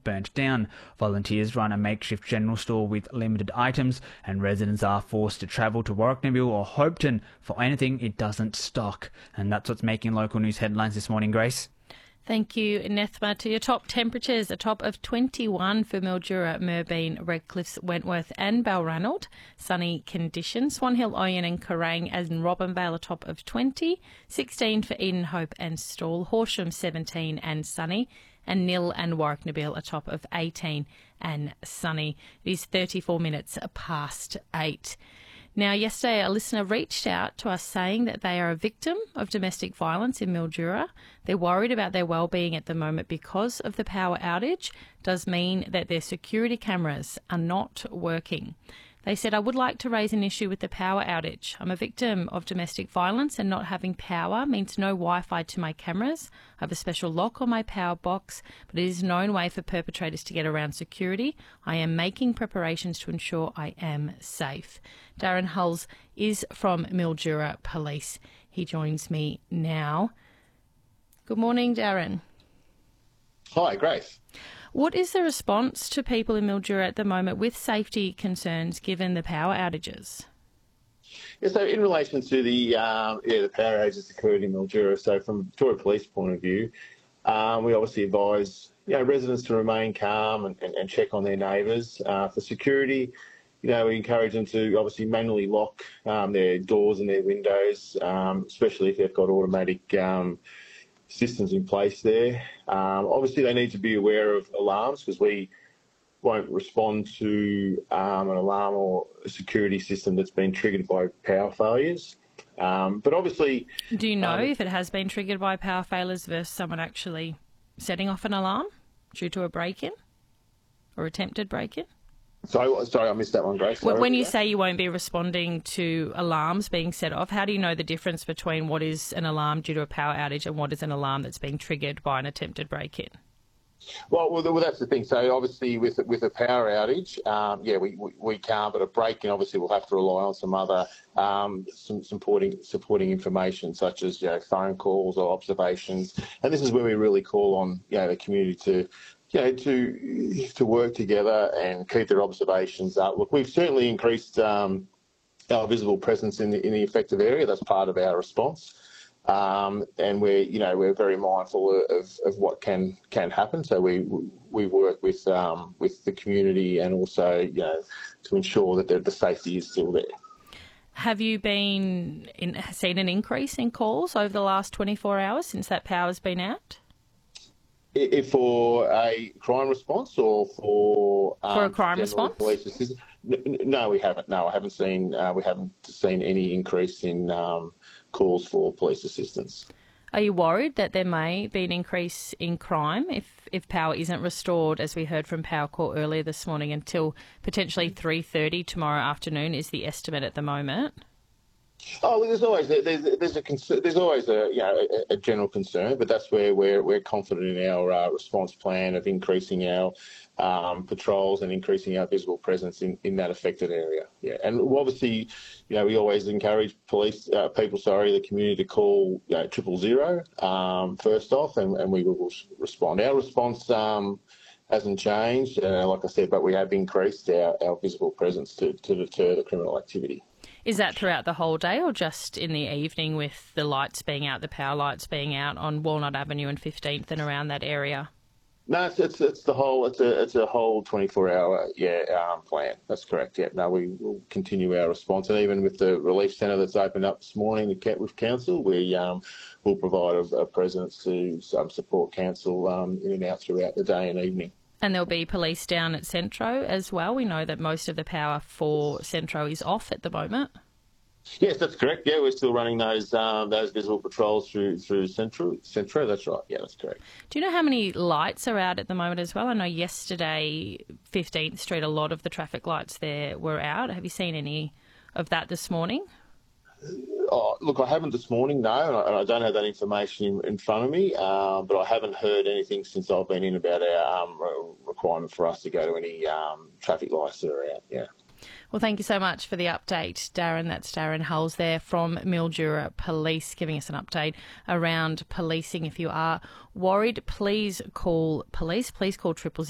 burnt down. Volunteers run a makeshift general store with limited items, and residents are forced to travel to Warrnambool or Hopetoun for anything it doesn't stock. And that's what's making local news headlines this morning, Grace. Thank you, Nethma. To your top temperatures, a top of 21 for Mildura, Moorabool, Redcliffe, Wentworth and Balranald. Sunny conditions. Swan Hill, Oyen and Kerrang and Robinvale, a top of 20. 16 for Eden, Hope and Stawell. Horsham, 17 and sunny. And Nil and Warrnambool, a top of 18 and sunny. It is 34 minutes past 8. Now, yesterday a listener reached out to us saying that they are a victim of domestic violence in Mildura. They're worried about their well-being at the moment because of the power outage. Does mean that their security cameras are not working. They said, I would like to raise an issue with the power outage. I'm a victim of domestic violence and not having power means no Wi-Fi to my cameras. I have a special lock on my power box, but it is a known way for perpetrators to get around security. I am making preparations to ensure I am safe. Darren Hulls is from Mildura Police. He joins me now. Good morning, Darren. Hi, Grace. What is the response to people in Mildura at the moment with safety concerns given the power outages? Yeah, so in relation to the power outages occurred in Mildura, so from Victoria Police point of view, we obviously advise residents to remain calm and check on their neighbours. For security, we encourage them to obviously manually lock their doors and their windows, especially if they've got automatic systems in place there. Obviously, they need to be aware of alarms because we won't respond to an alarm or a security system that's been triggered by power failures. But obviously... Do you know if it has been triggered by power failures versus someone actually setting off an alarm due to a break-in or attempted break-in? Sorry, I missed that one, Grace. When you say you won't be responding to alarms being set off, how do you know the difference between what is an alarm due to a power outage and what is an alarm that's being triggered by an attempted break-in? Well, that's the thing. So obviously with a power outage, we can't, but a break-in obviously we'll have to rely on some other some supporting information such as phone calls or observations, and this is where we really call on the community to work together and keep their observations up. Look, we've certainly increased our visible presence in the affected area. That's part of our response, and we're very mindful of what can happen. So we work with the community and also to ensure that the safety is still there. Have you seen an increase in calls over the last 24 hours since that power's been out? If for a crime response or for a crime response? Police assistance? No, we haven't. No, I haven't seen. We haven't seen any increase in calls for police assistance. Are you worried that there may be an increase in crime if power isn't restored, as we heard from Powercorp earlier this morning, until potentially 3:30 tomorrow afternoon is the estimate at the moment? Oh, there's always a general concern, but that's where we're confident in our response plan of increasing our patrols and increasing our visible presence in that affected area. Yeah, and obviously, we always encourage the community to call 000 first off, and we will respond. Our response hasn't changed, like I said, but we have increased our visible presence to deter the criminal activity. Is that throughout the whole day or just in the evening with the lights being out, the power lights being out on Walnut Avenue and 15th and around that area? No, it's the whole. It's a whole 24-hour plan. That's correct. Yeah. No, we will continue our response, and even with the relief centre that's opened up this morning with council, we will provide a presence to support council in and out throughout the day and evening. And there'll be police down at Centro as well. We know that most of the power for Centro is off at the moment. Yes, that's correct. Yeah, we're still running those visual patrols through Centro. That's right. Yeah, that's correct. Do you know how many lights are out at the moment as well? I know yesterday, 15th Street, a lot of the traffic lights there were out. Have you seen any of that this morning? Oh, look, I haven't this morning, no, and I don't have that information in front of me, but I haven't heard anything since I've been in about our requirement for us to go to any traffic lights that are out, yeah. Well, thank you so much for the update, Darren. That's Darren Hulls there from Mildura Police giving us an update around policing. If you are worried, please call police. Please call 000.